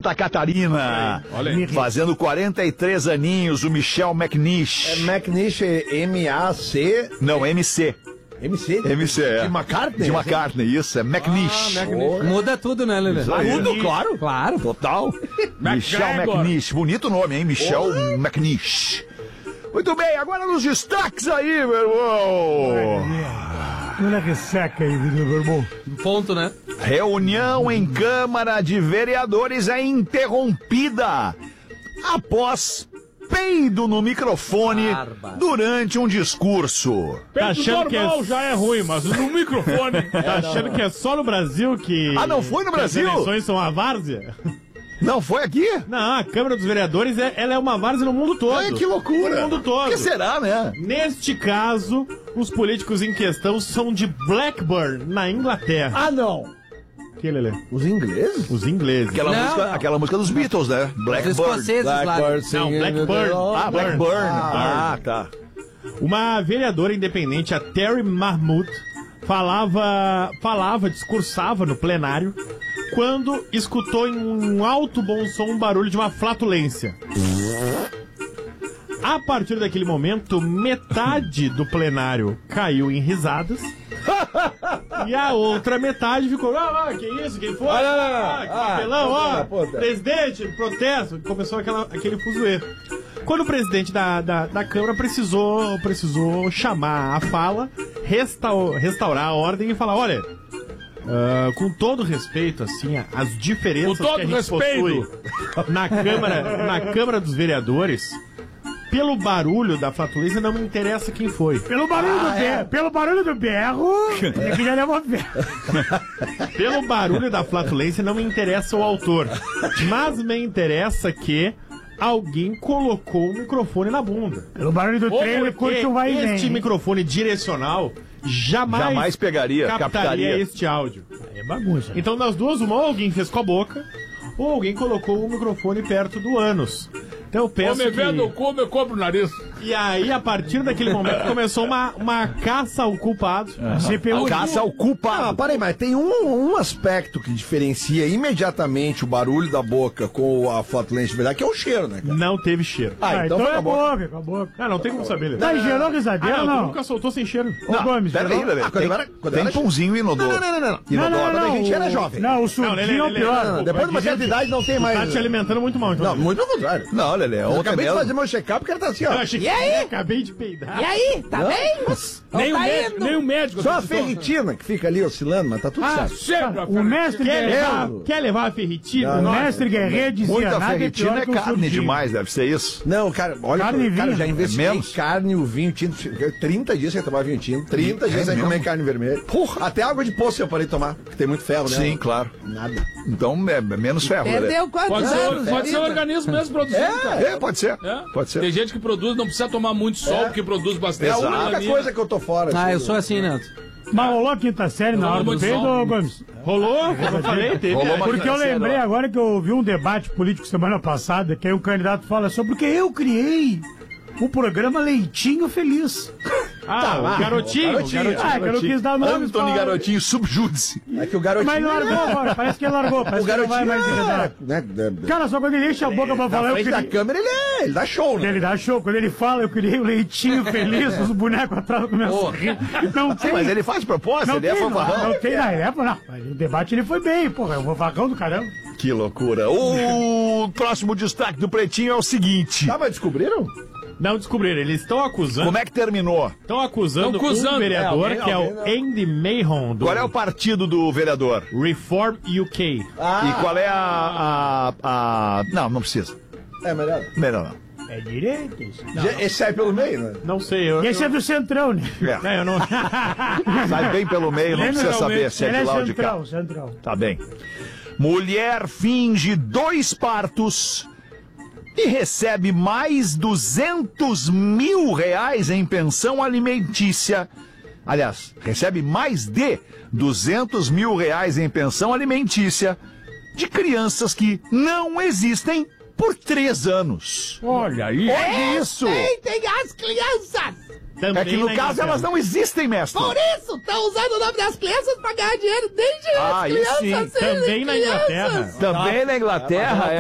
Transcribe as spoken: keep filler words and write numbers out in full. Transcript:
Santa Catarina. Olha aí. Fazendo quarenta e três aninhos, o Michel McNish. É McNish, M A C... Não, M C. M C? M C, é. De McCartney? De McCartney, isso, é McNish. Ah, McNish. Muda tudo, né, Lelê? Tudo, claro. Claro. Total. Michel McGregor. McNish. Bonito nome, hein? Michel McNish. Muito bem, agora nos destaques aí, meu irmão. Olha a ressaca aí, meu irmão. Ponto, né? Reunião em Câmara de Vereadores é interrompida após peido no microfone Bárbaro. durante um discurso. Tá achando que normal é- já é ruim, mas no microfone. Tá achando que é só no Brasil que... Ah, não foi no que Brasil? As eleições são a várzea? Não foi aqui? Não, a Câmara dos Vereadores, é, ela é uma várzea no mundo todo. Ai, que loucura. No mundo todo. O que será, né? Neste caso, os políticos em questão são de Blackburn, na Inglaterra. Ah, não. Que, Lelê? Os ingleses? Os ingleses. Aquela, Não, música, não. aquela música dos Beatles, né? Os Blackbird. escoceses lá. Não, Blackburn. Ah, Blackburn. Ah, Ah, tá. Uma vereadora independente, a Terry Mahmood, falava, falava, discursava no plenário quando escutou em um alto bom som um barulho de uma flatulência. A partir daquele momento, metade do plenário caiu em risadas e a outra metade ficou, ah, ah que isso, quem foi? Ah, não, não, não. Ah, que Ah, papelão, ó, puta, puta. presidente, protesto. Começou aquela, aquele fuzuê. Quando o presidente da, da, da Câmara precisou, precisou chamar a fala, restau, restaurar a ordem e falar, olha, ah, com todo respeito, assim, as diferenças Com todo que a gente respeito. possui na Câmara, na Câmara dos Vereadores, pelo barulho da flatulência não me interessa quem foi. Pelo barulho do berro, pelo barulho do berro, é que já levou berro. Pelo barulho da flatulência não me interessa o autor, mas me interessa que alguém colocou o microfone na bunda. Pelo barulho do Ô, trem, ele curte um vai e vem. Este microfone direcional jamais, Jamais pegaria, captaria captaria. este áudio. É bagunça. Então, das duas, uma, ou alguém fez com a boca, ou alguém colocou o microfone perto do ânus. Então eu peço Come vendo o que... cu, eu cobro o nariz. E aí, a partir daquele momento, começou uma, uma caça ao culpado. C P U. Caça ao Ah, culpado. parei, mas tem um, um aspecto que diferencia imediatamente o barulho da boca com a flatulência de verdade, que é o cheiro, né, cara? Não teve cheiro. Ah, Ah, então então foi é a boca. boca, com a boca. Ah, não tem como saber. Lelê. Tá, gerou Ah, risadeira não, ou tu não? nunca soltou sem cheiro. Ô, Gomes, Pera aí, gerou- Lelê. Ah, quando eu era- Tem, quando eu tem era- pãozinho inodoro. Não, não, não, não, não. Não, Inodoro. não, Quando a não, gente o- era jovem. Não, o Não, surdinho Lelê, é o Lelê, pior. Lelê, Depois de uma certa idade não tem mais... Tá te alimentando muito mal, então. Não, muito ao contrário. Não, Lelê, Eu ontem acabei de mesmo. fazer meu check-up, o cara tá assim, ó. Eu achei que acabei de peidar. E aí, tá bem? Nem, tá o médico, indo. nem o médico. Só a acreditou. ferritina que fica ali oscilando, mas tá tudo Ah, certo. Sempre a O mestre Quer levar, Guerreiro, quer levar a ferritina? o Nossa. mestre Guerreiro dizia, Muita nada é ferritina pior é que um carne surdinho. demais, deve ser isso. Não, cara, olha, Carne e cara, vinho. já investiguei É menos? carne, o vinho, tinto. trinta dias sem tomar vinho tinto, trinta É dias sem mesmo? comer carne vermelha. Porra, até água de poço eu parei de tomar, porque tem muito ferro, né? Sim, claro. Nada. Então é menos ferro, Lelê. Perdeu quantos Pode ser, anos? pode de ser o vida? organismo mesmo produzindo, cara. É, pode ser. É. Pode ser. Tem gente que produz, não precisa tomar muito sol, É. porque produz bastante. É a Exato. única melanina. coisa que eu tô fora. Ah, assim, eu sou assim, Neto. Mas rolou a quinta série na hora do muito peido, sol. ô, Gomes? Rolou? Como eu falei, teve. Rolou uma Porque eu quinta série, lembrei ó. agora que eu ouvi um debate político semana passada, que aí o candidato fala sobre porque eu criei o programa Leitinho Feliz. Ah, o garotinho. garotinho. garotinho. Ah, que eu não quis dar nome. Antony Garotinho Subjúdice. É que o garotinho... Mas ele largou agora, parece que ele largou, parece O que ele não vai garotinho mais é, enredar. né, né, Cara, só quando ele enche a boca pra na falar, eu frente da criei... câmera ele é, ele dá show, né? Ele dá show, quando ele fala, eu criei o Leitinho Feliz, os bonecos atrás começam a rir. Não tem... Mas ele faz proposta, Não ele é tem, não, fanfarrão. não tem, não, ele é, não, mas o debate ele foi bem, porra, é um fanfarrão do caramba. Que loucura. O próximo destaque do Pretinho é o seguinte. Tá, mas descobriram? Não descobriram, eles estão acusando. Como é que terminou? Estão acusando, Tão acusando. um vereador É, alguém- que é alguém o Andy Mahon, do Qual é o partido do vereador? Reform U K. E qual é a, a, a... Não, não precisa. É melhor. Melhor não. É direito. Já- Esse sai pelo meio, né? Não sei, eu. E esse é do Centrão, né? É. É, eu não. Sai bem pelo meio, não Ele precisa não, saber se é Ele de é lá ou de cá. central, central. Tá bem. Mulher finge dois partos e recebe mais duzentos mil reais em pensão alimentícia. Aliás, recebe mais de duzentos mil reais em pensão alimentícia de crianças que não existem por três anos. Olha aí. Olha isso! Tem, tem as crianças! Também É que no na caso Inglaterra. elas não existem, mestre. Por isso, estão usando o nome das crianças pra ganhar dinheiro desde Ah, as aí crianças sim. serem Também na crianças. Inglaterra. Também na Inglaterra